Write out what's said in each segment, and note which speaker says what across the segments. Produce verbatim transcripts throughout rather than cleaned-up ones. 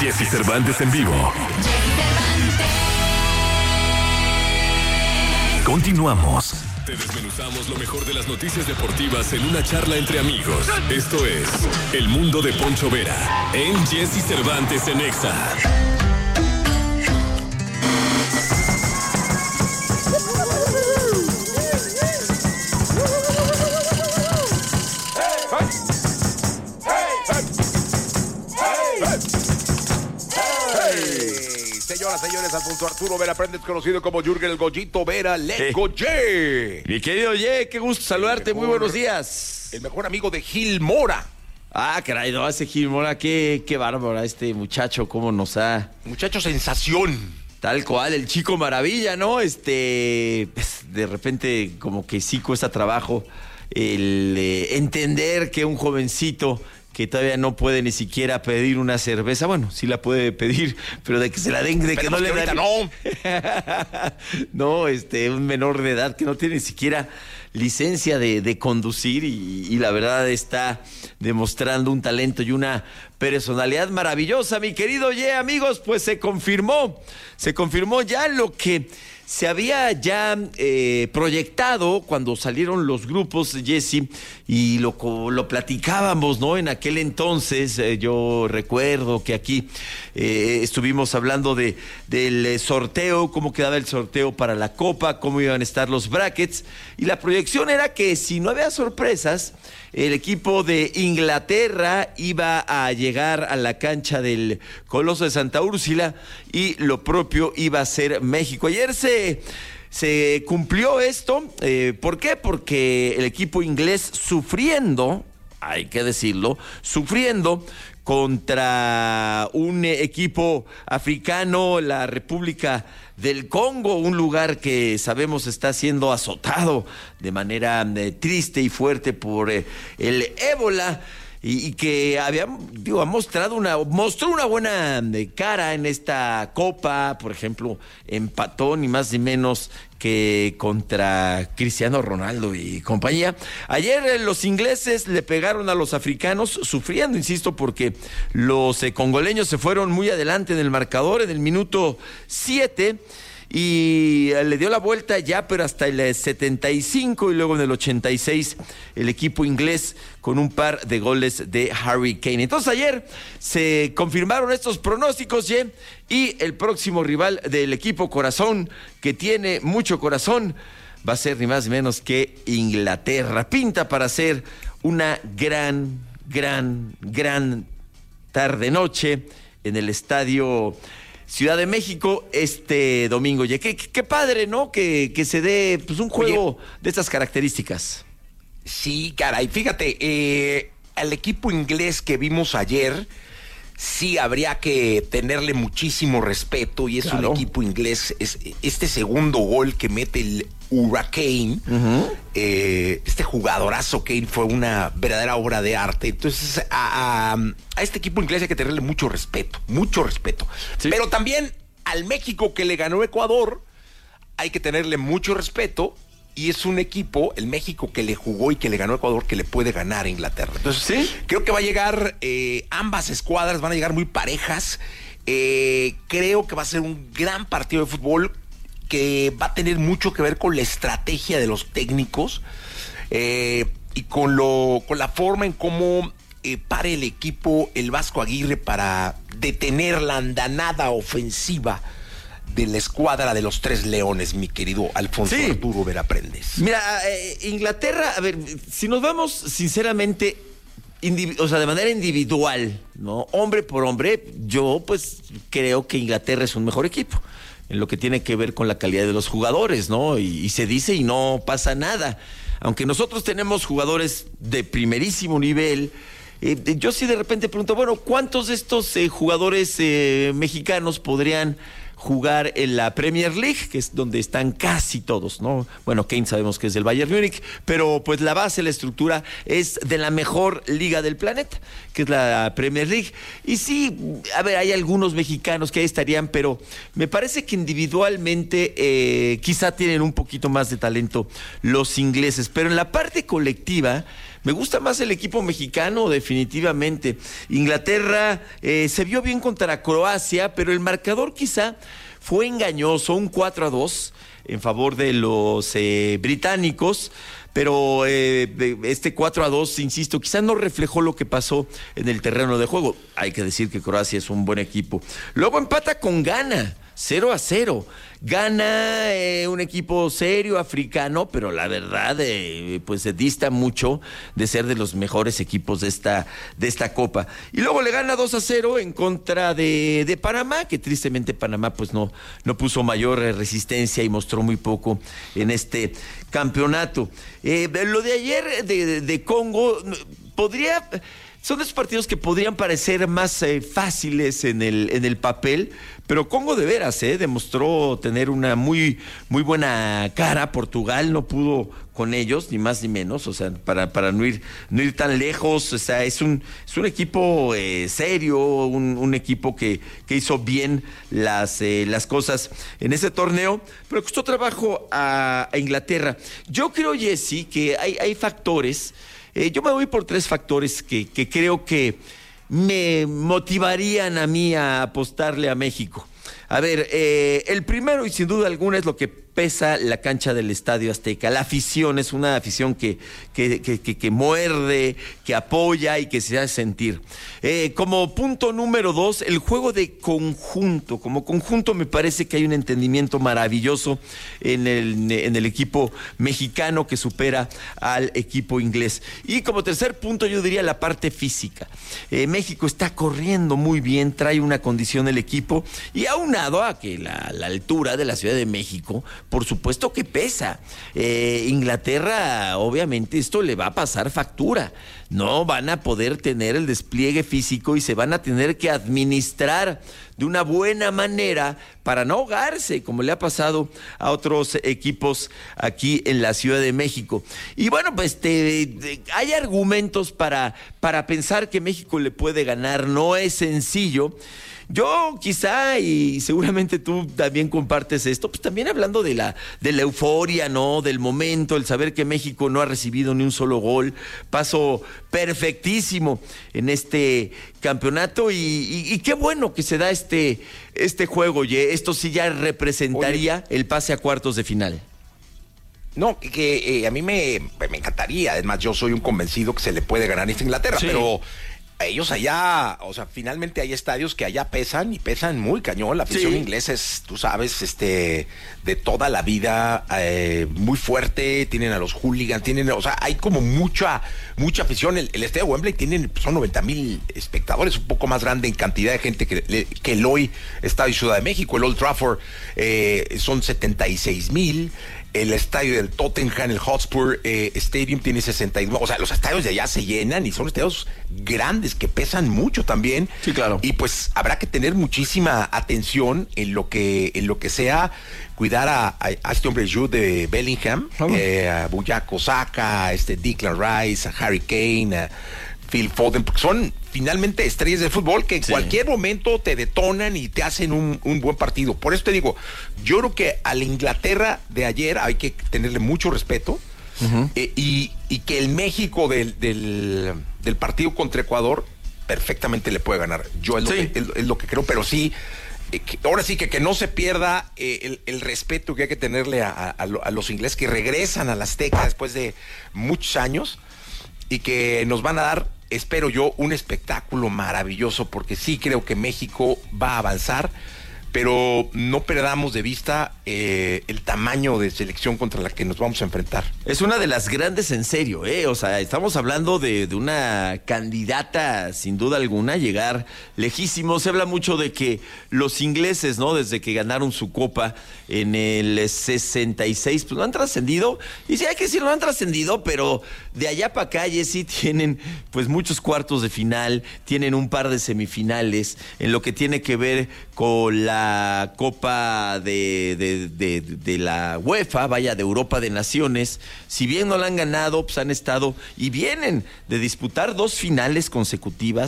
Speaker 1: Jesse Cervantes en vivo. Continuamos. Te desmenuzamos lo mejor de las noticias deportivas en una charla entre amigos. Esto es El Mundo de Poncho Vera en Jesse Cervantes en Exa.
Speaker 2: Señoras, señores, Alfonso Arturo Vera Prendes, conocido como Jürgen el Goyito Vera, le Goye.
Speaker 3: Mi querido Ye, qué gusto saludarte, mejor, muy buenos días.
Speaker 2: El mejor amigo de Gil Mora.
Speaker 3: Ah, caray, no, ese Gil Mora, qué, qué bárbaro, este muchacho, cómo nos ha...
Speaker 2: Muchacho sensación.
Speaker 3: Tal cual, el chico maravilla, ¿no? Este, de repente como que sí cuesta trabajo el eh, entender que un jovencito que todavía no puede ni siquiera pedir una cerveza, bueno, sí la puede pedir, pero de que se la den, de que no le den.
Speaker 2: No.
Speaker 3: No, este, un menor de edad que no tiene ni siquiera licencia de, de conducir y, y la verdad está demostrando un talento y una personalidad maravillosa, mi querido Ye, amigos, pues se confirmó, se confirmó ya lo que se había ya eh, proyectado cuando salieron los grupos, Jesse, y lo, lo platicábamos, ¿no? En aquel entonces, eh, yo recuerdo que aquí eh, estuvimos hablando de del sorteo, cómo quedaba el sorteo para la Copa, cómo iban a estar los brackets, y la proyección era que si no había sorpresas, el equipo de Inglaterra iba a llegar a la cancha del Coloso de Santa Úrsula y lo propio iba a ser México. Ayer se, se cumplió esto. Eh, ¿Por qué? Porque el equipo inglés sufriendo, hay que decirlo, sufriendo contra un equipo africano, la República del Congo, un lugar que sabemos está siendo azotado de manera eh, triste y fuerte por eh, el ébola y, y que había, digo, ha mostrado una, mostró una buena eh, cara en esta Copa, por ejemplo, empató ni más ni menos que contra Cristiano Ronaldo y compañía. Ayer eh, los ingleses le pegaron a los africanos, sufriendo, insisto, porque los eh, congoleños se fueron muy adelante en el marcador en el minuto siete y eh, le dio la vuelta ya, pero hasta el eh, setenta y cinco y luego en el ochenta y seis el equipo inglés con un par de goles de Harry Kane. Entonces ayer se confirmaron estos pronósticos, Ye, y el próximo rival del equipo corazón, que tiene mucho corazón, va a ser ni más ni menos que Inglaterra. Pinta para ser una gran, gran, gran tarde-noche en el estadio Ciudad de México este domingo. Ye, qué, qué padre, ¿no? Que, que se dé pues, un juego Oye, de estas características.
Speaker 2: Sí, caray, fíjate, eh, al equipo inglés que vimos ayer, sí habría que tenerle muchísimo respeto y es claro. Un equipo inglés, es, este segundo gol que mete el Hurricane, uh-huh. eh, este jugadorazo Kane fue una verdadera obra de arte. Entonces a, a, a este equipo inglés hay que tenerle mucho respeto, mucho respeto. Sí. Pero también al México que le ganó Ecuador hay que tenerle mucho respeto. Y es un equipo, el México que le jugó y que le ganó a Ecuador, que le puede ganar a Inglaterra. Entonces, ¿sí? Creo que va a llegar, eh, ambas escuadras van a llegar muy parejas. Eh, creo que va a ser un gran partido de fútbol que va a tener mucho que ver con la estrategia de los técnicos eh, y con, lo, con la forma en cómo eh, pare el equipo el Vasco Aguirre para detener la andanada ofensiva de la escuadra de los Tres Leones, mi querido Alfonso sí. Arturo Vera Prendes.
Speaker 3: Mira, eh, Inglaterra, a ver, si nos vamos sinceramente, indiv- o sea, de manera individual, ¿no? Hombre por hombre, yo pues creo que Inglaterra es un mejor equipo en lo que tiene que ver con la calidad de los jugadores, ¿no? Y, y se dice y no pasa nada. Aunque nosotros tenemos jugadores de primerísimo nivel, eh, yo sí de repente pregunto, bueno, ¿cuántos de estos eh, jugadores eh, mexicanos podrían jugar en la Premier League, que es donde están casi todos, ¿no? Bueno, Kane sabemos que es del Bayern Múnich, pero pues la base, la estructura es de la mejor liga del planeta, que es la Premier League. Y sí, a ver, hay algunos mexicanos que ahí estarían, pero me parece que individualmente eh, quizá tienen un poquito más de talento los ingleses, pero en la parte colectiva Me gusta más el equipo mexicano, definitivamente. Inglaterra eh, se vio bien contra Croacia, pero el marcador quizá fue engañoso, un cuatro a dos en favor de los eh, británicos. Pero eh, este cuatro a dos, insisto, quizás no reflejó lo que pasó en el terreno de juego. Hay que decir que Croacia es un buen equipo. Luego empata con Ghana, cero a cero. Gana eh, un equipo serio, africano, pero la verdad, eh, pues se dista mucho de ser de los mejores equipos de esta, de esta Copa. Y luego le gana dos a cero en contra de, de Panamá, que tristemente Panamá pues no, no puso mayor resistencia y mostró muy poco en este campeonato. Eh, lo de ayer de, de Congo podría... Son de esos partidos que podrían parecer más eh, fáciles en el, en el papel, pero Congo de veras eh, demostró tener una muy, muy buena cara. Portugal no pudo con ellos, ni más ni menos, o sea, para, para no ir, no ir tan lejos. O sea, es un, es un equipo eh, serio, un, un equipo que, que hizo bien las, eh, las cosas en ese torneo, pero costó trabajo a, a Inglaterra. Yo creo, Jesse, que hay, hay factores. Eh, yo me voy por tres factores que, que creo que me motivarían a mí a apostarle a México. A ver, eh, el primero y sin duda alguna es lo que pesa la cancha del Estadio Azteca. La afición es una afición que, que, que, que, que muerde, que apoya y que se hace sentir. Eh, como punto número dos, el juego de conjunto. Como conjunto me parece que hay un entendimiento maravilloso en el, en el equipo mexicano que supera al equipo inglés. Y como tercer punto yo diría la parte física. Eh, México está corriendo muy bien, trae una condición el equipo y aunado a que la, la altura de la Ciudad de México, por supuesto que pesa. Eh, Inglaterra, obviamente, esto le va a pasar factura. No van a poder tener el despliegue físico y se van a tener que administrar de una buena manera para no ahogarse, como le ha pasado a otros equipos aquí en la Ciudad de México. Y bueno, pues te, te, hay argumentos para, para pensar que México le puede ganar. No es sencillo. Yo quizá, y seguramente tú también compartes esto, pues también hablando de la, de la euforia, ¿no? Del momento, el saber que México no ha recibido ni un solo gol, paso perfectísimo en este campeonato y, y, y qué bueno que se da este, este juego, oye, esto sí ya representaría Oye. el pase a cuartos de final.
Speaker 2: No, que eh, a mí me, me encantaría, además yo soy un convencido que se le puede ganar a Inglaterra, sí. pero... Ellos allá, o sea, finalmente hay estadios que allá pesan y pesan muy cañón. La afición sí. inglesa es, tú sabes, este, de toda la vida, eh, muy fuerte. Tienen a los hooligans, tienen, o sea, hay como mucha, mucha afición. El, el estadio de Wembley tienen, son noventa mil espectadores, un poco más grande en cantidad de gente que, que el hoy Estadio Ciudad de México. El Old Trafford eh, son setenta y seis mil. El estadio del Tottenham, el Hotspur eh, Stadium tiene sesenta y dos. O sea, los estadios de allá se llenan y son estadios grandes que pesan mucho también.
Speaker 3: Sí, claro.
Speaker 2: Y pues habrá que tener muchísima atención en lo que en lo que sea cuidar a, a, a este hombre Jude de Bellingham, oh. eh, a Bukayo Saka, a este Declan Rice, a Harry Kane, a Phil Foden, porque son finalmente estrellas del fútbol que en sí. cualquier momento te detonan y te hacen un, un buen partido. Por eso te digo, yo creo que a la Inglaterra de ayer hay que tenerle mucho respeto uh-huh. eh, y, y que el México del, del, del partido contra Ecuador perfectamente le puede ganar. Yo es lo, sí. que, es, es lo que creo, pero sí, eh, que, ahora sí que, que no se pierda eh, el, el respeto que hay que tenerle a, a, a los ingleses que regresan a la Azteca después de muchos años y que nos van a dar, espero yo, un espectáculo maravilloso, porque sí creo que México va a avanzar, pero no perdamos de vista eh, el tamaño de selección contra la que nos vamos a enfrentar.
Speaker 3: Es una de las grandes en serio, ¿eh? O sea, estamos hablando de, de una candidata, sin duda alguna, a llegar lejísimo. Se habla mucho de que los ingleses, ¿no? Desde que ganaron su copa en el sesenta y seis, pues no han trascendido. Y sí, hay que decirlo, no han trascendido, pero de allá para acá, Jessy, tienen pues muchos cuartos de final, tienen un par de semifinales, en lo que tiene que ver con la La Copa de, de, de, de la UEFA, vaya, de Europa de Naciones. Si bien no la han ganado, pues han estado y vienen de disputar dos finales consecutivas,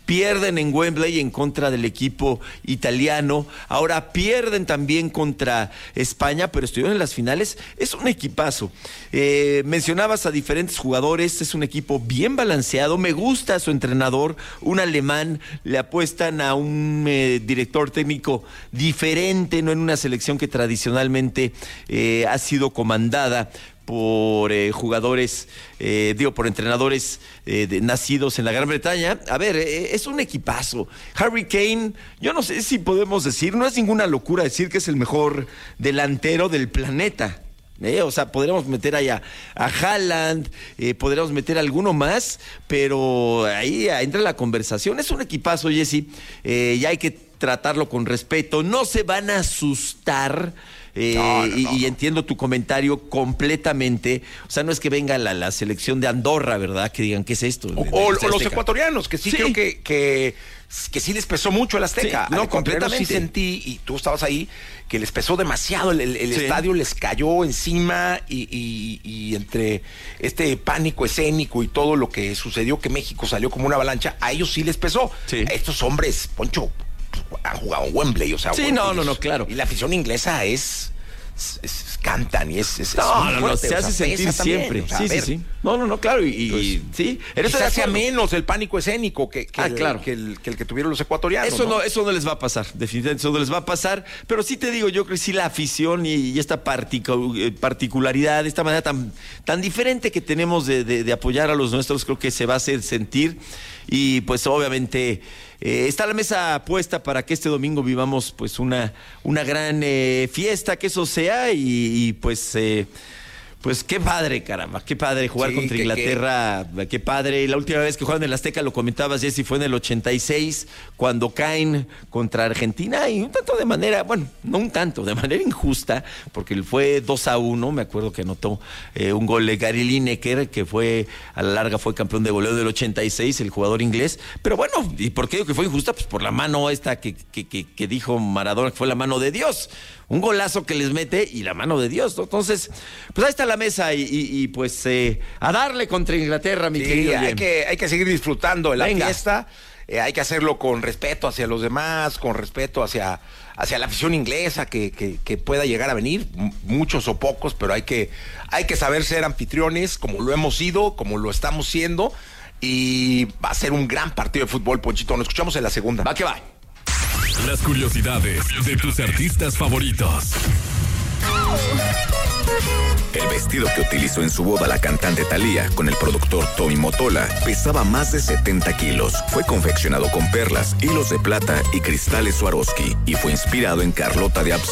Speaker 3: pierden en Wembley en contra del equipo italiano, ahora pierden también contra España, pero estuvieron en las finales. Es un equipazo. Eh, mencionabas a diferentes jugadores, es un equipo bien balanceado, me gusta su entrenador, un alemán, le apuestan a un eh, director técnico diferente, no en una selección que tradicionalmente eh, ha sido comandada por eh, jugadores, eh, digo, por entrenadores eh, de, nacidos en la Gran Bretaña. A ver, eh, es un equipazo. Harry Kane, yo no sé si podemos decir, no es ninguna locura decir que es el mejor delantero del planeta. Eh, o sea, podríamos meter ahí a, a Haaland, eh, podríamos meter a alguno más, pero ahí entra la conversación. Es un equipazo, Jesse, eh, y hay que tratarlo con respeto. No se van a asustar. Eh, no, no, y, no, y entiendo tu comentario completamente. O sea, no es que venga la, la selección de Andorra, ¿verdad? Que digan, ¿qué es esto?
Speaker 2: O, o, o los ecuatorianos, que sí, sí. creo que, que, que sí les pesó mucho el Azteca.
Speaker 3: Sí, no, completamente.
Speaker 2: Sí sentí, y tú estabas ahí, que les pesó demasiado. El, el sí. estadio les cayó encima y, y, y entre este pánico escénico y todo lo que sucedió, que México salió como una avalancha, a ellos sí les pesó. Sí. A estos hombres, Poncho, han jugado en Wembley, o sea,
Speaker 3: sí,
Speaker 2: Wembley,
Speaker 3: no, no, no, claro.
Speaker 2: Y la afición inglesa es, es, es cantan y es, es
Speaker 3: no,
Speaker 2: es
Speaker 3: no, no, se hace sea, sentir siempre. También, o sea, sí, sí, sí. No, no, no, claro, y, y pues, sí.
Speaker 2: Quizás hace menos el pánico escénico que, que,
Speaker 3: ah,
Speaker 2: el,
Speaker 3: claro.
Speaker 2: que, el, que el que tuvieron los ecuatorianos.
Speaker 3: Eso
Speaker 2: ¿no?
Speaker 3: no, eso no les va a pasar, definitivamente eso no les va a pasar. Pero sí te digo, yo creo que sí la afición y, y esta particu- particularidad, esta manera tan, tan diferente que tenemos de, de, de apoyar a los nuestros, creo que se va a hacer sentir. Y pues obviamente eh, está la mesa puesta para que este domingo vivamos pues una, una gran eh, fiesta, que eso sea, y, y pues eh, pues qué padre, caramba, qué padre jugar sí, contra que, Inglaterra, que... qué padre. La última vez que jugaron en el Azteca, lo comentabas, Jesse, fue en el ochenta y seis, cuando caen contra Argentina, y un tanto de manera, bueno, no un tanto, de manera injusta, porque fue dos a uno, me acuerdo que anotó eh, un gol de Gary Lineker, que fue, a la larga fue campeón de goleo del ochenta y seis, el jugador inglés. Pero bueno, ¿y por qué digo que fue injusta? Pues por la mano esta que, que, que, que dijo Maradona, que fue la mano de Dios. Un golazo que les mete y la mano de Dios, ¿no? Entonces, pues ahí está la mesa y, y, y pues eh, a darle contra Inglaterra, mi
Speaker 2: sí,
Speaker 3: querido.
Speaker 2: Hay que, hay que seguir disfrutando de la
Speaker 3: Venga.
Speaker 2: fiesta. Eh, hay que hacerlo con respeto hacia los demás, con respeto hacia, hacia la afición inglesa que, que, que pueda llegar a venir, m- muchos o pocos, pero hay que, hay que saber ser anfitriones, como lo hemos sido, como lo estamos siendo, y va a ser un gran partido de fútbol, Ponchito. Nos escuchamos en la segunda.
Speaker 3: Va que va.
Speaker 1: Las curiosidades de tus artistas favoritos.
Speaker 4: El vestido que utilizó en su boda la cantante Thalía con el productor Tommy Mottola pesaba más de setenta kilos. Fue confeccionado con perlas, hilos de plata y cristales Swarovski y fue inspirado en Carlota de Habsburgo.